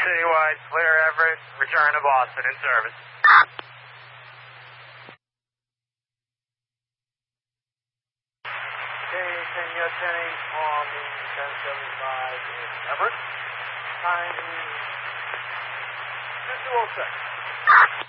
Citywide, clear Everett, return to Boston in service. Can you attend on the 1075 in Everett? Time 5206.